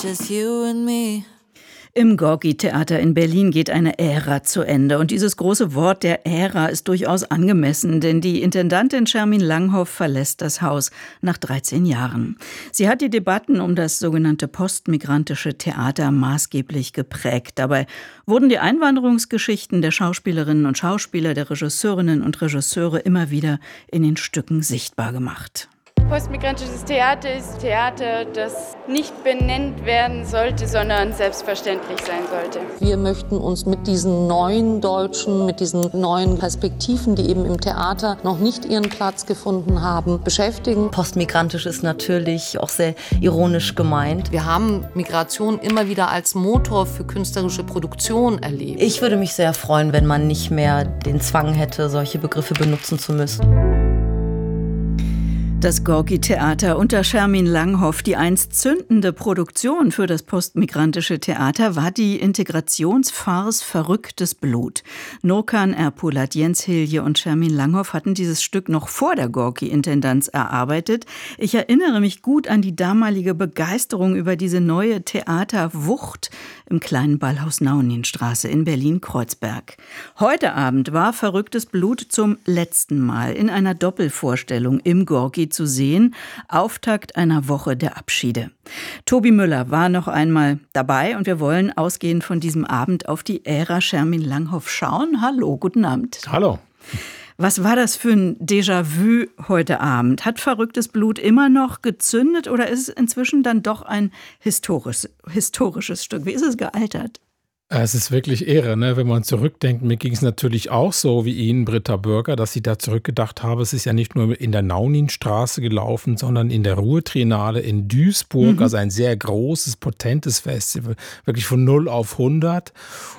Just you and me. Im Gorki-Theater in Berlin geht eine Ära zu Ende. Und dieses große Wort der Ära ist durchaus angemessen, denn die Intendantin Schermin Langhoff verlässt das Haus nach 13 Jahren. Sie hat die Debatten um das sogenannte postmigrantische Theater maßgeblich geprägt. Dabei wurden die Einwanderungsgeschichten der Schauspielerinnen und Schauspieler, der Regisseurinnen und Regisseure immer wieder in den Stücken sichtbar gemacht. Postmigrantisches Theater ist Theater, das nicht benannt werden sollte, sondern selbstverständlich sein sollte. Wir möchten uns mit diesen neuen Deutschen, mit diesen neuen Perspektiven, die eben im Theater noch nicht ihren Platz gefunden haben, beschäftigen. Postmigrantisch ist natürlich auch sehr ironisch gemeint. Wir haben Migration immer wieder als Motor für künstlerische Produktion erlebt. Ich würde mich sehr freuen, wenn man nicht mehr den Zwang hätte, solche Begriffe benutzen zu müssen. Das Gorki-Theater unter Schermin Langhoff, die einst zündende Produktion für das postmigrantische Theater, war die Integrationsfarce Verrücktes Blut. Nurkan Erpolat, Jens Hilje und Schermin Langhoff hatten dieses Stück noch vor der Gorki-Intendanz erarbeitet. Ich erinnere mich gut an die damalige Begeisterung über diese neue Theaterwucht im kleinen Ballhaus Naueninstraße in Berlin-Kreuzberg. Heute Abend war Verrücktes Blut zum letzten Mal in einer Doppelvorstellung im Gorki zu sehen. Auftakt einer Woche der Abschiede. Tobi Müller war noch einmal dabei und wir wollen ausgehend von diesem Abend auf die Ära Schermin Langhoff schauen. Hallo, guten Abend. Hallo. Was war das für ein Déjà-vu heute Abend? Hat Verrücktes Blut immer noch gezündet oder ist es inzwischen dann doch ein historisches Stück? Wie ist es gealtert? Es ist wirklich Ehre, ne? Wenn man zurückdenkt. Mir ging es natürlich auch so wie Ihnen, Britta Bürger, dass ich da zurückgedacht habe, es ist ja nicht nur in der Nauninstraße gelaufen, sondern in der Ruhr-Triennale in Duisburg, also ein sehr großes, potentes Festival, wirklich von 0 auf 100.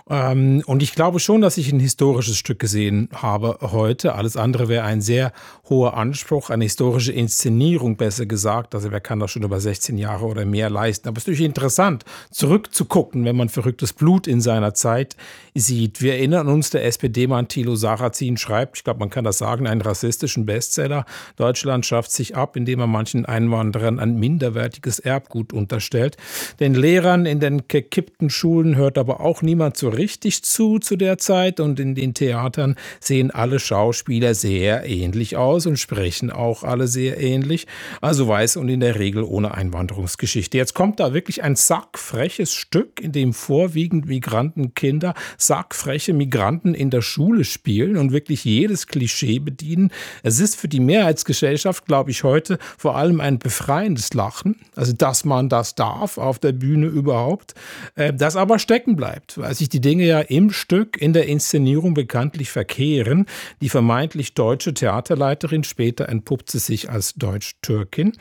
Und ich glaube schon, dass ich ein historisches Stück gesehen habe heute. Alles andere wäre ein sehr hoher Anspruch, eine historische Inszenierung, besser gesagt. Also wer kann das schon über 16 Jahre oder mehr leisten? Aber es ist natürlich interessant, zurückzugucken, wenn man Verrücktes Blut in seiner Zeit sieht. Wir erinnern uns, der SPD-Mann Thilo Sarrazin schreibt, ich glaube, man kann das sagen, einen rassistischen Bestseller. Deutschland schafft sich ab, indem er manchen Einwanderern ein minderwertiges Erbgut unterstellt. Den Lehrern in den gekippten Schulen hört aber auch niemand so richtig zu der Zeit. Und in den Theatern sehen alle Schauspieler sehr ähnlich aus und sprechen auch alle sehr ähnlich. Also weiß und in der Regel ohne Einwanderungsgeschichte. Jetzt kommt da wirklich ein sackfreches Stück, in dem vorwiegend Migrantenkinder sackfreche Migranten in der Schule spielen und wirklich jedes Klischee bedienen. Es ist für die Mehrheitsgesellschaft, glaube ich, heute vor allem ein befreiendes Lachen. Also, dass man das darf auf der Bühne überhaupt. Das aber stecken bleibt, weil sich die Dinge ja im Stück, in der Inszenierung bekanntlich verkehren. Die vermeintlich deutsche Theaterleiterin, später entpuppt sie sich als Deutsch-Türkin,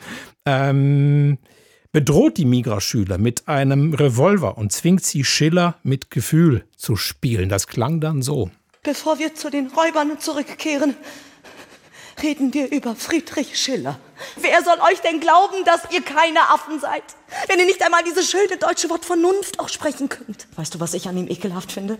bedroht die Migra-Schüler mit einem Revolver und zwingt sie, Schiller mit Gefühl zu spielen. Das klang dann so. Bevor wir zu den Räubern zurückkehren, reden wir über Friedrich Schiller. Wer soll euch denn glauben, dass ihr keine Affen seid, wenn ihr nicht einmal dieses schöne deutsche Wort Vernunft aussprechen könnt? Weißt du, was ich an ihm ekelhaft finde?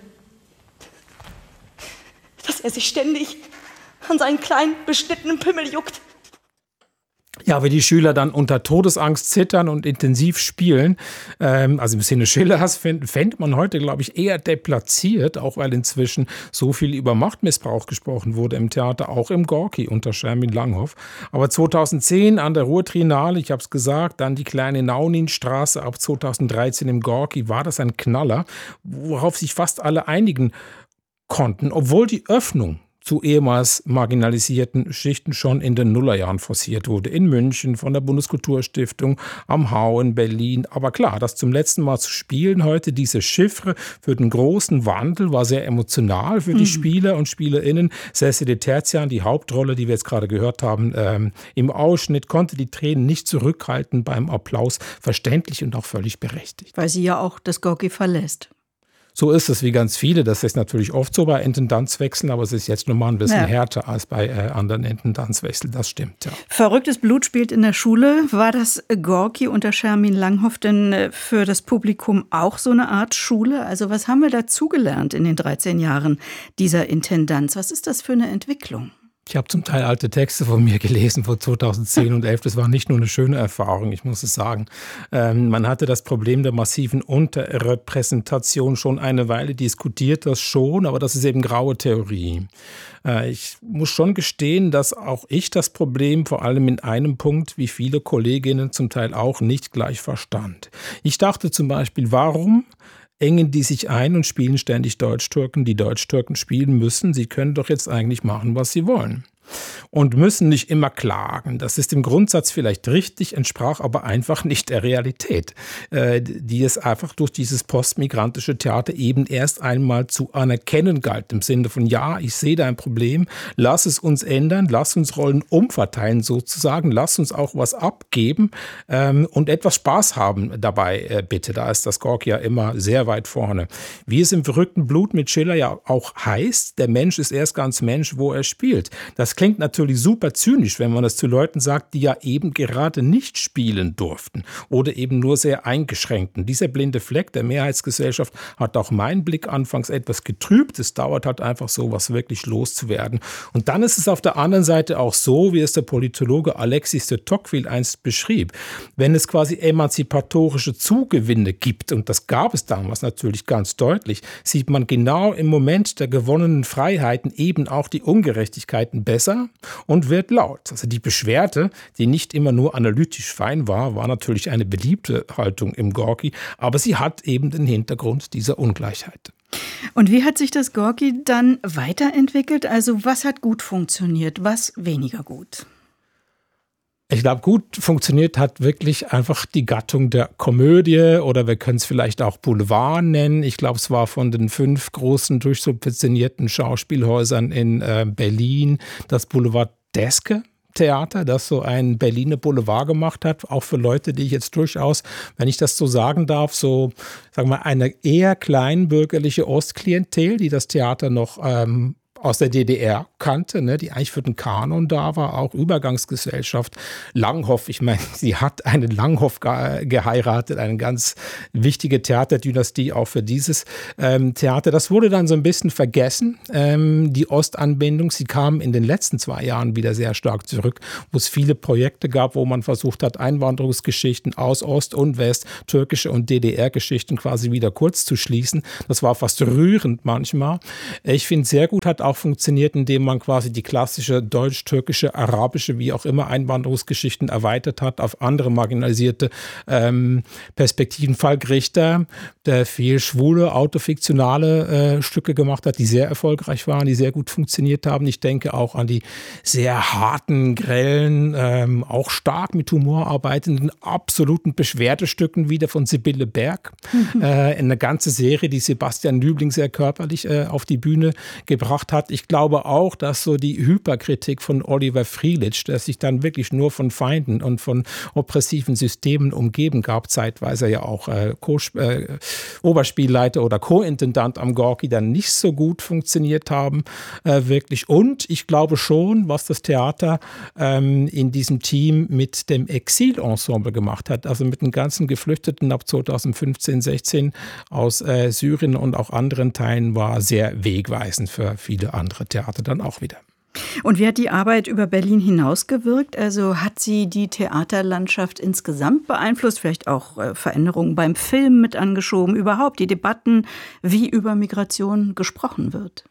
Dass er sich ständig an seinen kleinen, beschnittenen Pimmel juckt. Ja, wie die Schüler dann unter Todesangst zittern und intensiv spielen, also im Sinne Schillers, fände man heute, glaube ich, eher deplatziert, auch weil inzwischen so viel über Machtmissbrauch gesprochen wurde im Theater, auch im Gorki unter Schermin Langhoff. Aber 2010 an der Ruhr-Triennale, ich habe es gesagt, dann die kleine Nauninstraße, ab 2013 im Gorki, war das ein Knaller, worauf sich fast alle einigen konnten, obwohl die Öffnung zu ehemals marginalisierten Schichten schon in den Nullerjahren forciert wurde. In München, von der Bundeskulturstiftung, am Hau in Berlin. Aber klar, das zum letzten Mal zu spielen heute, diese Chiffre für den großen Wandel, war sehr emotional für die Spieler und Spielerinnen. Cécile Terzian, die Hauptrolle, die wir jetzt gerade gehört haben, im Ausschnitt, konnte die Tränen nicht zurückhalten beim Applaus. Verständlich und auch völlig berechtigt. Weil sie ja auch das Gorki verlässt. So ist es wie ganz viele. Das ist natürlich oft so bei Intendanzwechseln, aber es ist jetzt nochmal ein bisschen härter als bei anderen Intendanzwechseln. Das stimmt, ja. Verrücktes Blut spielt in der Schule. War das Gorki unter Schermin Langhoff denn für das Publikum auch so eine Art Schule? Also was haben wir dazugelernt in den 13 Jahren dieser Intendanz? Was ist das für eine Entwicklung? Ich habe zum Teil alte Texte von mir gelesen vor 2010 und 11. Das war nicht nur eine schöne Erfahrung, ich muss es sagen. Man hatte das Problem der massiven Unterrepräsentation schon eine Weile diskutiert, das schon, aber das ist eben graue Theorie. Ich muss schon gestehen, dass auch ich das Problem vor allem in einem Punkt, wie viele Kolleginnen zum Teil auch, nicht gleich verstand. Ich dachte zum Beispiel, warum engen die sich ein und spielen ständig Deutsch-Türken, die Deutsch-Türken spielen müssen. Sie können doch jetzt eigentlich machen, was sie wollen. Und müssen nicht immer klagen. Das ist im Grundsatz vielleicht richtig, entsprach aber einfach nicht der Realität, die es einfach durch dieses postmigrantische Theater eben erst einmal zu anerkennen galt. Im Sinne von, ja, ich sehe da ein Problem, lass es uns ändern, lass uns Rollen umverteilen sozusagen, lass uns auch was abgeben und etwas Spaß haben dabei, bitte. Da ist das Gorki ja immer sehr weit vorne. Wie es im verrückten Blut mit Schiller ja auch heißt, der Mensch ist erst ganz Mensch, wo er spielt. Das klingt natürlich super zynisch, wenn man das zu Leuten sagt, die ja eben gerade nicht spielen durften oder eben nur sehr eingeschränkt. Und dieser blinde Fleck der Mehrheitsgesellschaft hat auch meinen Blick anfangs etwas getrübt. Es dauert halt einfach so, was wirklich loszuwerden. Und dann ist es auf der anderen Seite auch so, wie es der Politologe Alexis de Tocqueville einst beschrieb. Wenn es quasi emanzipatorische Zugewinne gibt, und das gab es damals natürlich ganz deutlich, sieht man genau im Moment der gewonnenen Freiheiten eben auch die Ungerechtigkeiten besser und wird laut. Also die Beschwerde, die nicht immer nur analytisch fein war, war natürlich eine beliebte Haltung im Gorki, aber sie hat eben den Hintergrund dieser Ungleichheit. Und wie hat sich das Gorki dann weiterentwickelt? Also was hat gut funktioniert, was weniger gut? Ich glaube, gut funktioniert hat wirklich einfach die Gattung der Komödie oder wir können es vielleicht auch Boulevard nennen. Ich glaube, es war von den 5 großen durchsubventionierten Schauspielhäusern in Berlin das Boulevardeske Theater, das so einen Berliner Boulevard gemacht hat, auch für Leute, die ich jetzt durchaus, wenn ich das so sagen darf, so, sagen wir mal, eine eher kleinbürgerliche Ostklientel, die das Theater noch aus der DDR kannte, ne, die eigentlich für den Kanon da war, auch Übergangsgesellschaft. Langhoff, ich meine, sie hat einen Langhoff geheiratet, eine ganz wichtige Theaterdynastie auch für dieses Theater. Das wurde dann so ein bisschen vergessen, die Ostanbindung. Sie kam in den letzten 2 Jahren wieder sehr stark zurück, wo es viele Projekte gab, wo man versucht hat, Einwanderungsgeschichten aus Ost und West, türkische und DDR-Geschichten quasi wieder kurz zu schließen. Das war fast rührend manchmal. Ich finde, sehr gut hat auch funktioniert, indem man quasi die klassische deutsch-türkische, arabische, wie auch immer Einwanderungsgeschichten erweitert hat auf andere marginalisierte Perspektiven. Falk Richter, der viel schwule, autofiktionale Stücke gemacht hat, die sehr erfolgreich waren, die sehr gut funktioniert haben. Ich denke auch an die sehr harten, grellen, auch stark mit Humor arbeitenden, absoluten Beschwerdestücken wieder von Sibylle Berg. Eine ganze Serie, die Sebastian Lübling sehr körperlich auf die Bühne gebracht hat. Ich glaube auch, dass so die Hyperkritik von Oliver Frielich, der sich dann wirklich nur von Feinden und von oppressiven Systemen umgeben gab, zeitweise ja auch Oberspielleiter oder Co-Intendant am Gorki, dann nicht so gut funktioniert haben, wirklich. Und ich glaube schon, was das Theater in diesem Team mit dem Exil-Ensemble gemacht hat, also mit den ganzen Geflüchteten ab 2015, 16 aus Syrien und auch anderen Teilen, war sehr wegweisend für viele andere Theater dann auch wieder. Und wie hat die Arbeit über Berlin hinaus gewirkt? Also hat sie die Theaterlandschaft insgesamt beeinflusst? Vielleicht auch Veränderungen beim Film mit angeschoben? Überhaupt die Debatten, wie über Migration gesprochen wird?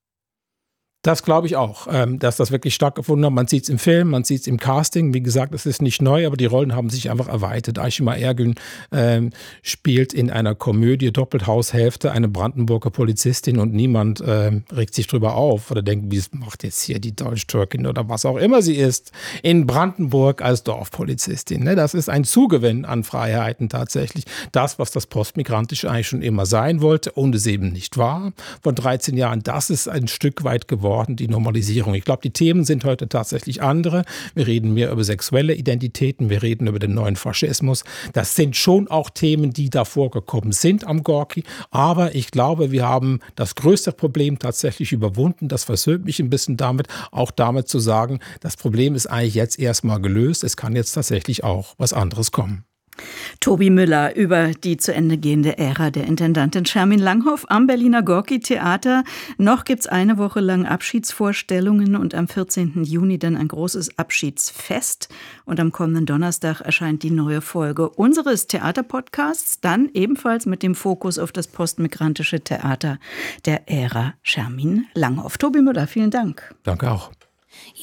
Das glaube ich auch, dass das wirklich stattgefunden hat. Man sieht es im Film, man sieht es im Casting. Wie gesagt, es ist nicht neu, aber die Rollen haben sich einfach erweitert. Ayşema Ergün spielt in einer Komödie Doppelthaushälfte eine Brandenburger Polizistin und niemand regt sich drüber auf oder denkt, wie macht jetzt hier die Deutsch-Türkin oder was auch immer sie ist, in Brandenburg als Dorfpolizistin. Ne? Das ist ein Zugewinn an Freiheiten tatsächlich. Das, was das Postmigrantische eigentlich schon immer sein wollte und es eben nicht war. Vor 13 Jahren, das ist ein Stück weit geworden. Die Normalisierung. Ich glaube, die Themen sind heute tatsächlich andere. Wir reden mehr über sexuelle Identitäten, wir reden über den neuen Faschismus. Das sind schon auch Themen, die da vorgekommen sind am Gorki. Aber ich glaube, wir haben das größte Problem tatsächlich überwunden. Das versöhnt mich ein bisschen damit, auch damit zu sagen, das Problem ist eigentlich jetzt erstmal gelöst. Es kann jetzt tatsächlich auch was anderes kommen. Tobi Müller über die zu Ende gehende Ära der Intendantin Schermin Langhoff am Berliner Gorki-Theater. Noch gibt's eine Woche lang Abschiedsvorstellungen und am 14. Juni dann ein großes Abschiedsfest. Und am kommenden Donnerstag erscheint die neue Folge unseres Theaterpodcasts, dann ebenfalls mit dem Fokus auf das postmigrantische Theater der Ära Schermin Langhoff. Tobi Müller, vielen Dank. Danke auch.